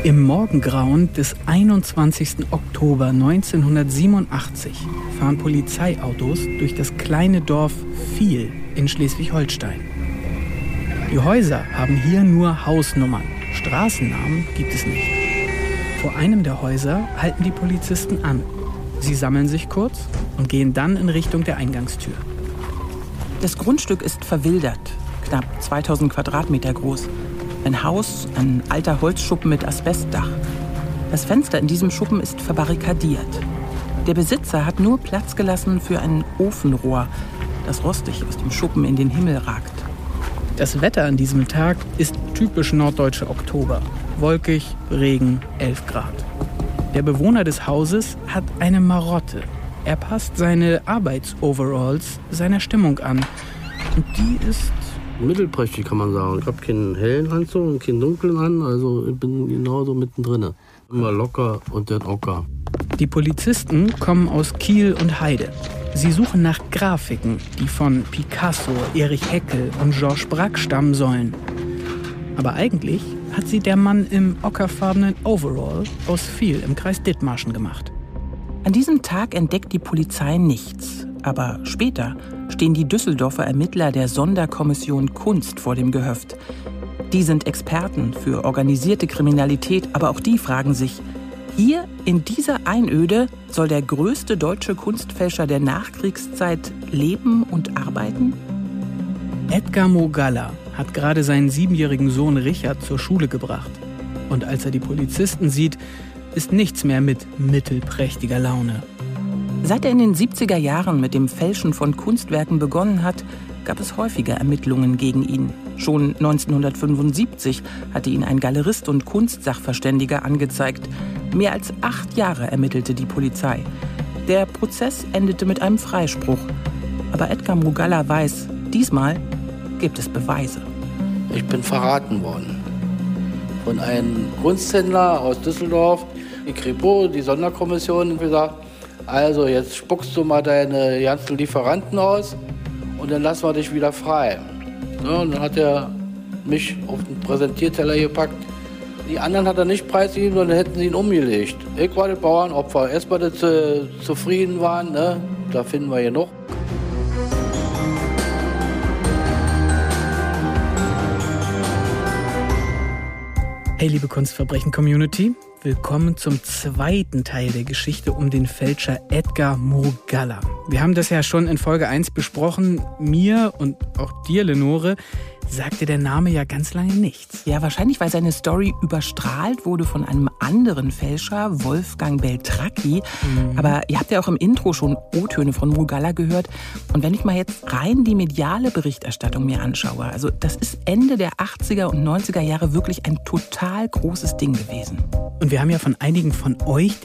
Im Morgengrauen des 21. Oktober 1987 fahren Polizeiautos durch das kleine Dorf Viel in Schleswig-Holstein. Die Häuser haben hier nur Hausnummern, Straßennamen gibt es nicht. Vor einem der Häuser halten die Polizisten an. Sie sammeln sich kurz und gehen dann in Richtung der Eingangstür. Das Grundstück ist verwildert, knapp 2000 Quadratmeter groß. Ein Haus, ein alter Holzschuppen mit Asbestdach. Das Fenster in diesem Schuppen ist verbarrikadiert. Der Besitzer hat nur Platz gelassen für ein Ofenrohr, das rostig aus dem Schuppen in den Himmel ragt. Das Wetter an diesem Tag ist typisch norddeutscher Oktober. Wolkig, Regen, 11 Grad. Der Bewohner des Hauses hat eine Marotte. Er passt seine Arbeitsoveralls seiner Stimmung an. Und die ist mittelprächtig, kann man sagen. Ich habe keinen hellen Anzug und keinen dunklen an, also ich bin genauso mittendrin. Immer locker und dann ocker. Die Polizisten kommen aus Kiel und Heide. Sie suchen nach Grafiken, die von Picasso, Erich Heckel und Georges Braque stammen sollen. Aber eigentlich hat sie der Mann im ockerfarbenen Overall aus Viel im Kreis Dithmarschen gemacht. An diesem Tag entdeckt die Polizei nichts. Aber später stehen die Düsseldorfer Ermittler der Sonderkommission Kunst vor dem Gehöft. Die sind Experten für organisierte Kriminalität, aber auch die fragen sich, hier in dieser Einöde soll der größte deutsche Kunstfälscher der Nachkriegszeit leben und arbeiten? Edgar Murgalla hat gerade seinen 7-jährigen Sohn Richard zur Schule gebracht. Und als er die Polizisten sieht, ist nichts mehr mit mittelprächtiger Laune. Seit er in den 70er Jahren mit dem Fälschen von Kunstwerken begonnen hat, gab es häufiger Ermittlungen gegen ihn. Schon 1975 hatte ihn ein Galerist und Kunstsachverständiger angezeigt. Mehr als 8 Jahre ermittelte die Polizei. Der Prozess endete mit einem Freispruch. Aber Edgar Murgalla weiß, diesmal gibt es Beweise. Ich bin verraten worden von einem Kunsthändler aus Düsseldorf. Die Kripo, die Sonderkommission, gesagt, also jetzt spuckst du mal deine ganzen Lieferanten aus und dann lassen wir dich wieder frei. Ja, und dann hat er mich auf den Präsentierteller gepackt. Die anderen hat er nicht preisgegeben, sondern hätten sie ihn umgelegt. Ich war das Bauernopfer. Erstmal, dass sie zufrieden waren, ne? Da finden wir genug. Hey liebe Kunstverbrechen-Community, willkommen zum zweiten Teil der Geschichte um den Fälscher Edgar Murgalla. Wir haben das ja schon in Folge 1 besprochen. Mir und auch dir, Lenore, sagte der Name ja ganz lange nichts. Ja, wahrscheinlich, weil seine Story überstrahlt wurde von einem anderen Fälscher, Wolfgang Beltracchi. Aber ihr habt ja auch im Intro schon O-Töne von Murgalla gehört. Und wenn ich mal jetzt rein die mediale Berichterstattung mir anschaue, also das ist Ende der 80er und 90er Jahre wirklich ein total großes Ding gewesen. Und wir haben ja von einigen von euch